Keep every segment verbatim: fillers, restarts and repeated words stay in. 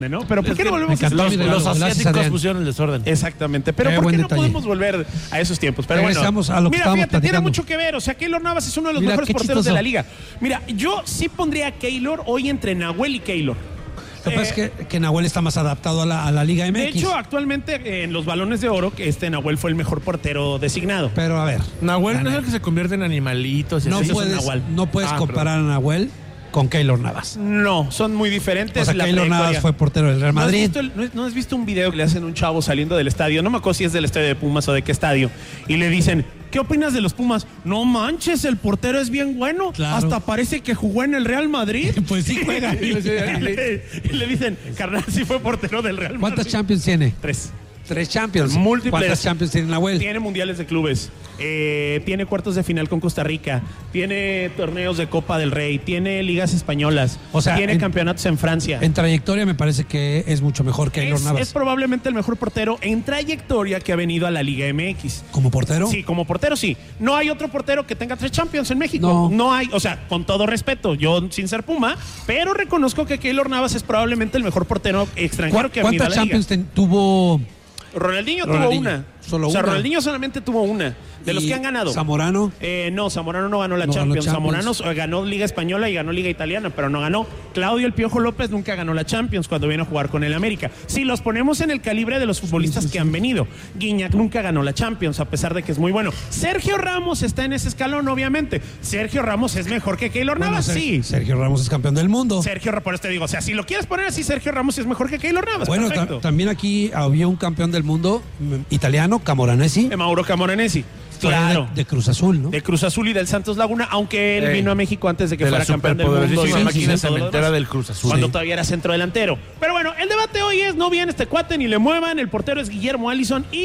¿no? Pero ¿por qué no volvemos a los, los asiáticos pusieron el desorden? Exactamente, pero ¿por qué no podemos volver a esos tiempos? Pero bueno, a lo que mira, fíjate, platicando. tiene mucho que ver, o sea, Keylor Navas es uno de los Mira, mejores porteros chistoso. de la liga. Mira, yo sí pondría a Keylor hoy entre Nahuel y Keylor. Lo que pasa es que, que Nahuel está más adaptado a la, a la Liga M X. De hecho, actualmente eh, en los balones de oro, que este Nahuel fue el mejor portero designado. Pero a ver, Nahuel no es el que se convierte en animalitos. Y no así. puedes, Nahuel. no puedes Ah, comparar a Nahuel con Keylor Navas. No, son muy diferentes. O sea, la Keylor Navas trayectoria. fue portero del Real ¿No has, Madrid. visto el- no, no has visto un video que le hacen a un chavo saliendo del estadio? No me acuerdo si es del estadio de Pumas o de qué estadio. Y le dicen, ¿qué opinas de los Pumas? No manches, el portero es bien bueno. Claro. Hasta parece que jugó en el Real Madrid. Pues sí juega. y, le, y le dicen, carnal, sí fue portero del Real Madrid. ¿Cuántas Champions tiene? Tres. Tres Champions. Múltiples. ¿Cuántas Champions tiene Nahuel? Tiene mundiales de clubes, eh, tiene cuartos de final con Costa Rica, tiene torneos de Copa del Rey, tiene ligas españolas, O sea, tiene en- campeonatos en Francia. En trayectoria me parece que es mucho mejor que Keylor es, Navas. es probablemente el mejor portero en trayectoria que ha venido a la Liga M X. ¿Como portero? Sí, como portero sí. No hay otro portero que tenga tres Champions en México. No. No hay, o sea, con todo respeto, yo sin ser Puma, pero reconozco que Keylor Navas es probablemente el mejor portero extranjero ¿Cu- que ha venido a ¿Cuántas la Champions Liga. ten- tuvo Ronaldinho, Ronaldinho? tuvo una. Solo o sea, una. Ronaldinho solamente tuvo una. De los y que han ganado. Zamorano? Eh, no, Zamorano no ganó la No ganó Champions. Champions. Zamorano eh, ganó Liga Española y ganó Liga Italiana, pero no ganó. Claudio El Piojo López nunca ganó la Champions cuando vino a jugar con el América. Si los ponemos en el calibre de los futbolistas sí, sí. que han venido, Guiñac nunca ganó la Champions, a pesar de que es muy bueno. Sergio Ramos está en ese escalón, obviamente. Sergio Ramos es mejor que Keylor Bueno, Navas, Ser- sí. Sergio Ramos es campeón del mundo. Sergio Ramos, por eso te digo, o sea, si lo quieres poner así, Sergio Ramos es mejor que Keylor Navas. Bueno, ta- perfecto. también aquí había un campeón del mundo mm, italiano, Camoranesi. Eh, Mauro Camoranesi. Claro. De, de Cruz Azul, ¿no? De Cruz Azul y del Santos Laguna, aunque él Ey. vino a México antes de que De la fuera campeón del mundo. superpoderosísima y- máquina y todo lo cementera demás. del Cruz Azul. Cuando Sí. todavía era centro delantero. Pero bueno, el debate hoy es, no viene este cuate ni le muevan, el portero es Guillermo Allison y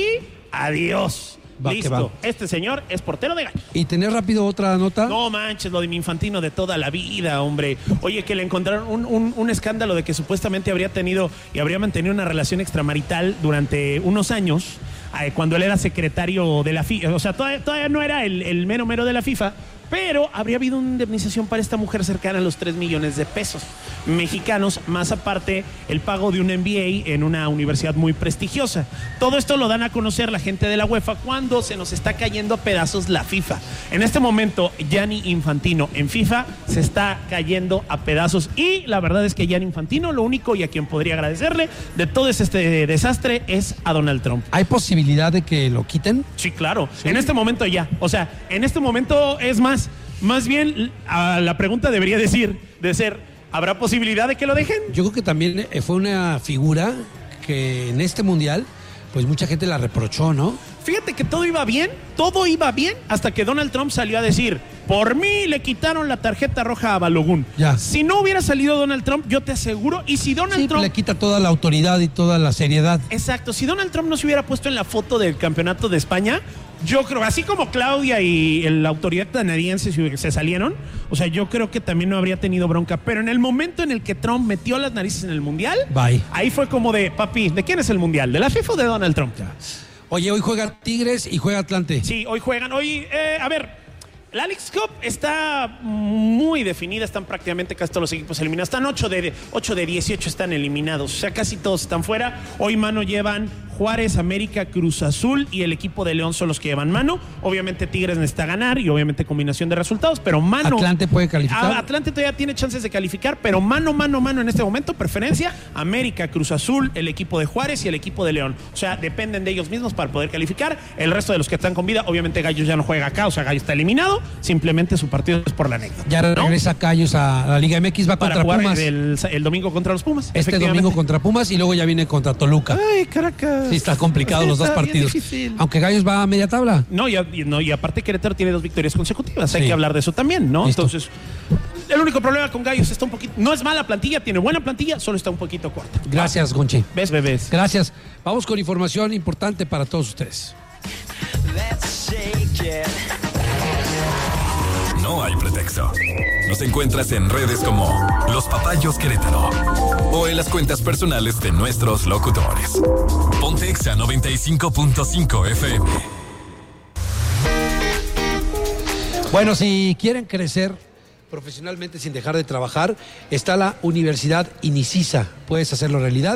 adiós. Va que Listo. va. Este señor es portero de gallo. Y tener rápido otra nota. No manches, lo de mi Infantino de toda la vida, hombre. Oye, que le encontraron un, un- un escándalo de que supuestamente habría tenido y habría mantenido una relación extramarital durante unos años, eh, cuando él era secretario de la FIFA. O sea, todavía, todavía no era el, el mero mero de la FIFA, pero habría habido una indemnización para esta mujer cercana a los tres millones de pesos mexicanos, más aparte el pago de un M B A en una universidad muy prestigiosa. Todo esto lo dan a conocer la gente de la UEFA cuando se nos está cayendo a pedazos la FIFA. En este momento, Gianni Infantino en FIFA se está cayendo a pedazos y la verdad es que Gianni Infantino lo único y a quien podría agradecerle de todo este desastre es a Donald Trump. ¿Hay posibilidad de que lo quiten? Sí, claro. En este momento ya. O sea, en este momento es más. Más bien, a la pregunta debería decir, de ser, ¿habrá posibilidad de que lo dejen? Yo creo que también eh, fue una figura que en este mundial, pues mucha gente la reprochó, ¿no? Fíjate que todo iba bien, todo iba bien, hasta que Donald Trump salió a decir, por mí le quitaron la tarjeta roja a Balogun. Ya. Si no hubiera salido Donald Trump, yo te aseguro, y si Donald Sí, Trump... le quita toda la autoridad y toda la seriedad. Exacto, si Donald Trump no se hubiera puesto en la foto del campeonato de España, yo creo, así como Claudia y la autoridad canadiense se se salieron, o sea, yo creo que también no habría tenido bronca. Pero en el momento en el que Trump metió las narices en el Mundial, Bye. ahí fue como de, papi, ¿de quién es el Mundial? ¿De la FIFA o de Donald Trump? Oye, hoy juega Tigres y juega Atlante. Sí, hoy juegan. Hoy, eh, a ver, la Alex Cup está muy definida, están prácticamente casi todos los equipos eliminados. Están ocho de, ocho de dieciocho están eliminados, o sea, casi todos están fuera. Hoy mano llevan Juárez, América, Cruz Azul y el equipo de León son los que llevan mano. Obviamente Tigres necesita ganar y obviamente combinación de resultados, pero mano... ¿Atlante puede calificar? A- Atlante todavía tiene chances de calificar, pero mano, mano, mano en este momento, preferencia, América, Cruz Azul, el equipo de Juárez y el equipo de León. O sea, dependen de ellos mismos para poder calificar. El resto de los que están con vida, obviamente Gallos ya no juega acá, o sea, Gallo está eliminado, simplemente su partido es por la anécdota. Ya ¿no? regresa Cayos a la Liga M X, va Para contra jugar Pumas. el, el domingo contra los Pumas. Este efectivamente. domingo contra Pumas y luego ya viene contra Toluca. Ay, Caracas. Sí, está complicado los dos Está bien partidos. difícil. Aunque Gallos va a media tabla. No y, a- y no, y aparte Querétaro tiene dos victorias consecutivas, hay Sí. que hablar de eso también, ¿no? Listo. Entonces, el único problema con Gallos está un poquito, no es mala plantilla, tiene buena plantilla, solo está un poquito corta. Gracias, Gonchi. ¿Ves, bebés? Gracias. Vamos con información importante para todos ustedes. Let's shake it. No hay pretexto. Nos encuentras en redes como Los Papayos Querétaro o en las cuentas personales de nuestros locutores. Ponte Exa noventa y cinco punto cinco F M. Bueno, si quieren crecer profesionalmente sin dejar de trabajar, está la Universidad Inicisa. Puedes hacerlo realidad